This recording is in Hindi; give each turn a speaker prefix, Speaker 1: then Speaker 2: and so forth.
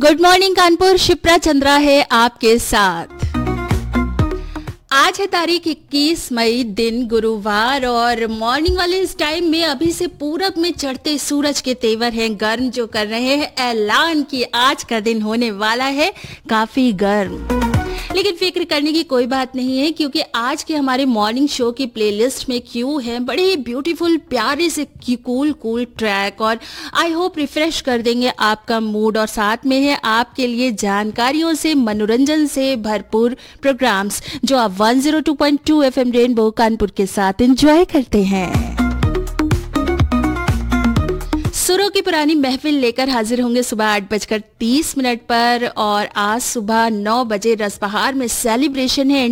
Speaker 1: गुड मॉर्निंग कानपुर, शिप्रा चंद्रा है आपके साथ। आज है तारीख 21 मई, दिन गुरुवार, और मॉर्निंग वाले इस टाइम में अभी से पूरब में चढ़ते सूरज के तेवर हैं गर्म, जो कर रहे हैं ऐलान कि आज का दिन होने वाला है काफी गर्म। लेकिन फिक्र करने की कोई बात नहीं है, क्योंकि आज के हमारे मॉर्निंग शो की प्लेलिस्ट में क्यों है बड़े ब्यूटीफुल प्यारे से कूल ट्रैक, और आई होप रिफ्रेश कर देंगे आपका मूड। और साथ में है आपके लिए जानकारियों से, मनोरंजन से भरपूर प्रोग्राम्स जो आप 102.2 FM रेनबो कानपुर के साथ एंजॉय करते हैं। सुरों की पुरानी महफिल लेकर हाजिर होंगे सुबह 8:30 पर, और आज सुबह 9 बजे रसबहार में सेलिब्रेशन है